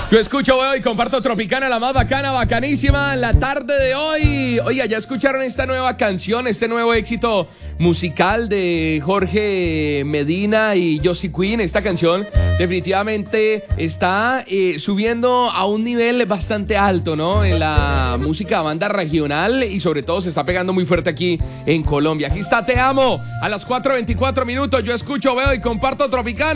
Yo escucho, veo y comparto Tropicana, la más bacana, bacanísima, en la tarde de hoy. Oiga, ¿ya escucharon esta nueva canción, este nuevo éxito musical de Jorge Medina y Josie Queen? Esta canción definitivamente está subiendo a un nivel bastante alto, ¿no? En la música banda regional y sobre todo se está pegando muy fuerte aquí en Colombia. Aquí está Te Amo a las 4:24 minutos. Yo escucho, veo y comparto Tropicana.